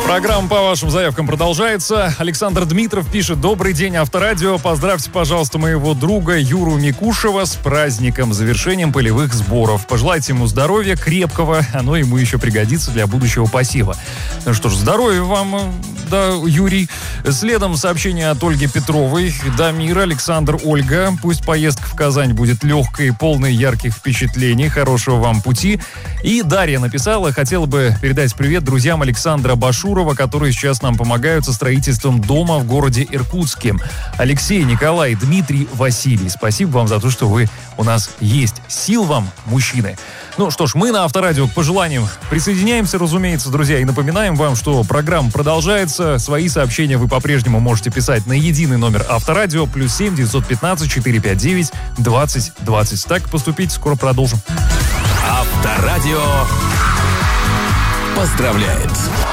Программа по вашим заявкам продолжается. Александр Дмитров пишет: добрый день, Авторадио. Поздравьте, пожалуйста, моего друга Юру Микушева с праздником, завершением полевых сборов. Пожелайте ему здоровья крепкого, оно ему еще пригодится для будущего посева. Ну что ж, здоровья вам, да, Юрий. Следом сообщение от Ольги Петровой. Дамир, Александр, Ольга. Пусть поездка в Казань будет легкой, полной ярких впечатлений. Хорошего вам пути. И Дарья написала: хотела бы передать привет друзьям Александра Башурова, которые сейчас нам помогают со строительством дома в городе Иркутске. Алексей, Николай, Дмитрий, Василий. Спасибо вам за то, что вы у нас есть. Сил вам, мужчины. Ну что ж, мы на Авторадио к пожеланиям присоединяемся, разумеется, друзья, и напоминаем вам, что программа продолжается. Свои сообщения вы по-прежнему можете писать на единый номер Авторадио +7 915 459 20 20. Так поступите, скоро продолжим. Авторадио поздравляет.